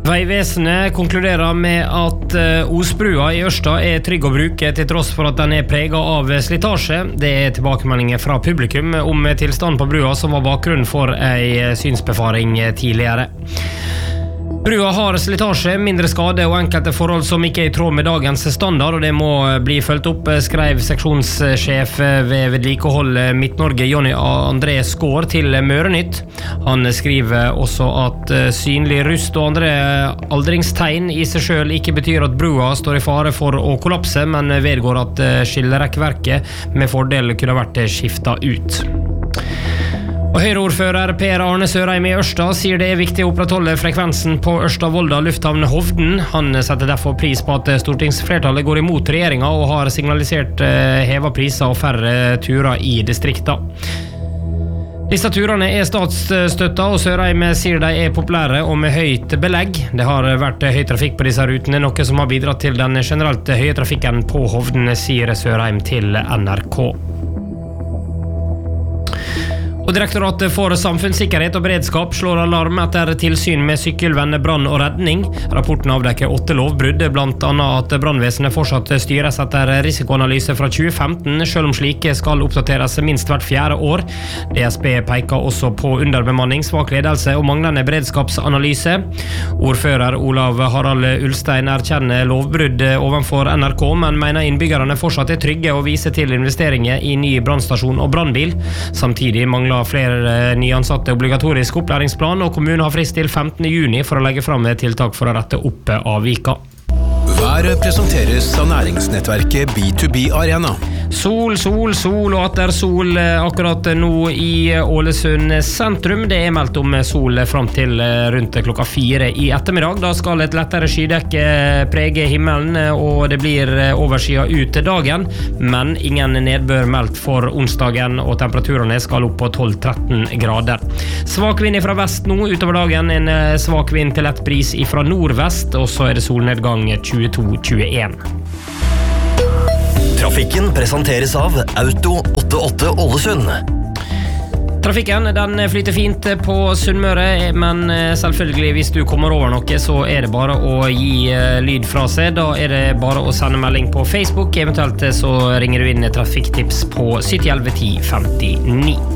Veivesenet konkluderer med at Osbrua I Ørsta trygg å bruke til tross for at den preget av slitasje. Det tilbakemeldinger fra publikum om tilstanden på brua som var bakgrunnen for en synsbefaring tidligere. Brua har slitasje, mindre skade og enkelte forhold som ikke I tråd med dagens standard, og det må bli følt opp, skrev seksjonssjef ved vedlikehold Midt-Norge Jonny André Skår til Mørenytt. Han skriver også at synlig rust og andre aldringstegn I seg selv ikke betyr at brua står I fare for å kollapse, men vedgår at skillerekkverket med fordel kunne vært skiftet ut. Og Høyre-ordfører Per Arne Sørheim I Ørsta sier det viktig å opprettholde frekvensen på Ørsta-Volda lufthavn Hovden. Han setter derfor pris på at stortingsflertallet går imot regjeringen og har signalisert heva priser og færre turer I distrikta. Disse turene statsstøtta, og Sørheim sier de populære og med høyt belegg. Det har vært høy trafikk på disse rutene, noe som har bidratt til den generelt høye trafikken på Hovden, sier Sørheim til NRK. Og Direktoratet for samfunnssikkerhet og beredskap slår alarm etter tilsyn med sykkelvenn, brann og redning. Rapporten avdekker 8 lovbrudd, blant annet at brannvesenet fortsatt styres etter risikoanalyse fra 2015, selv om slike skal oppdateres minst hvert 4. år. DSB peker også på underbemanning, svak ledelse og manglende beredskapsanalyse. Ordfører Olav Harald Ulstein erkjenner lovbrudd ovenfor NRK, men mener innbyggerne fortsatt trygge og viser til investeringer I ny brannstasjon og brannbil. Samtidig mangler flere nyansatte obligatorisk opplæringsplan, og kommunen har frist til 15. juni for å legge fram tiltak for å rette opp avvika. Været presenteres av næringsnettverket B2B Arena. Sol og atter sol akkurat nå I Ålesund sentrum. Det meldt om sol frem til rundt klokka 4 I ettermiddag. Da skal et lettere skydekke prege himmelen, og det blir oversida ut til dagen, men ingen nedbør meldt for onsdagen, og temperaturene skal opp på 12-13 grader. Svak vind fra vest nå utover dagen, en svak vind til lett bris fra nordvest, og så det solnedgang 22-21. Trafikken presenteres av Auto 88 Ålesund. Trafikken den flyter fint på Sunnmøre, men selvfølgelig hvis du kommer over noe så det bare å gi lyd fra seg. Da det bare å sende melding på Facebook, eventuelt så ringer du inn trafikktips på 7011 10 59.